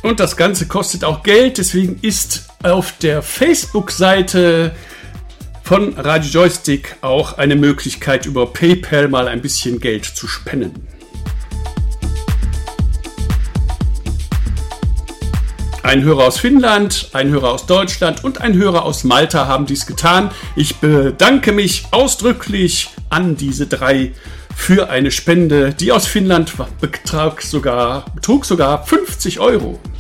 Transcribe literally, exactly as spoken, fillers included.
Und das Ganze kostet auch Geld, deswegen ist auf der Facebook-Seite von Radio Joystick auch eine Möglichkeit, über PayPal mal ein bisschen Geld zu spenden. Ein Hörer aus Finnland, ein Hörer aus Deutschland und ein Hörer aus Malta haben dies getan. Ich bedanke mich ausdrücklich an diese drei für eine Spende. Die aus Finnland betrug sogar, betrug sogar fünfzig Euro.